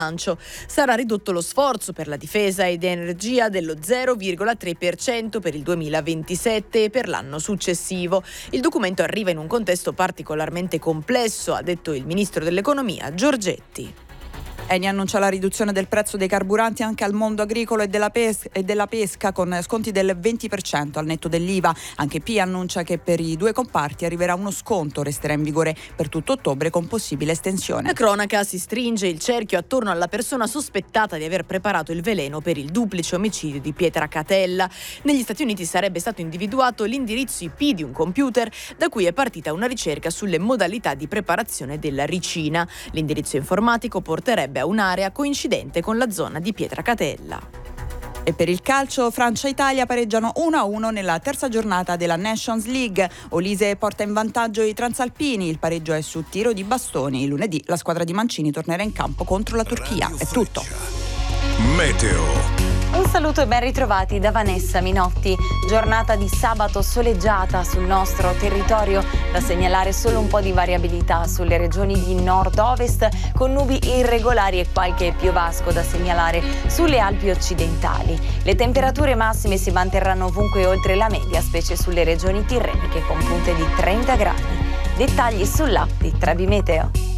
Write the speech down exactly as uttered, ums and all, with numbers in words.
Sarà ridotto lo sforzo per la difesa ed energia dello zero virgola tre per cento per il duemilaventisette e per l'anno successivo. Il documento arriva in un contesto particolarmente complesso, ha detto il ministro dell'economia Giorgetti. Eni annuncia la riduzione del prezzo dei carburanti anche al mondo agricolo e della, pes- e della pesca con sconti del venti per cento al netto dell'I V A. Anche P I annuncia che per i due comparti arriverà uno sconto, resterà in vigore per tutto ottobre con possibile estensione. La cronaca si stringe il cerchio attorno alla persona sospettata di aver preparato il veleno per il duplice omicidio di Pietra Catella. Negli Stati Uniti sarebbe stato individuato l'indirizzo I P di un computer da cui è partita una ricerca sulle modalità di preparazione della ricina. L'indirizzo informatico porterebbe a un'area coincidente con la zona di Pietra Catella. E per il calcio, Francia e Italia pareggiano uno a uno nella terza giornata della Nations League. Olise porta in vantaggio i transalpini, il pareggio è su tiro di bastoni. Lunedì la squadra di Mancini tornerà in campo contro la Turchia. È tutto. Meteo. Un saluto e ben ritrovati da Vanessa Minotti. Giornata di sabato soleggiata sul nostro territorio, da segnalare solo un po' di variabilità sulle regioni di nord-ovest con nubi irregolari e qualche piovasco da segnalare sulle Alpi occidentali. Le temperature massime si manterranno ovunque oltre la media, specie sulle regioni tirreniche con punte di trenta gradi. Dettagli sull'app di Trebi Meteo.